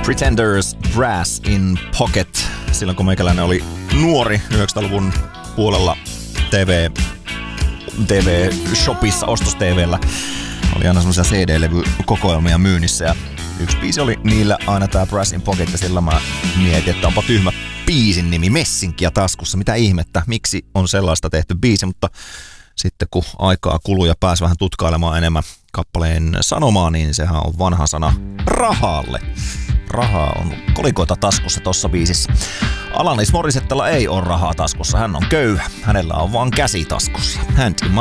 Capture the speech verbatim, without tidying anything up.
Pretenders, Brass in Pocket. Silloin kun meikäläinen oli nuori yhdeksänkymmentäluvun puolella T V, T V-shopissa, ostos-T V:llä oli aina semmoisia C D-levykokoelmia myynnissä ja yksi biisi oli niillä aina tää Brass in Pocket ja sillä mä mietin, että onpa tyhmä biisin nimi, Messinkiä taskussa, mitä ihmettä, miksi on sellaista tehty biisi, mutta sitten kun aikaa kuluu ja pääsi vähän tutkailemaan enemmän kappaleen sanomaa, niin sehän on vanha sana rahalle. Rahaa on kolikoita taskussa tossa biisissä. Alanis Morissettalla ei ole rahaa taskussa, hän on köyhä. Hänellä on vaan käsi taskussa. Hand in my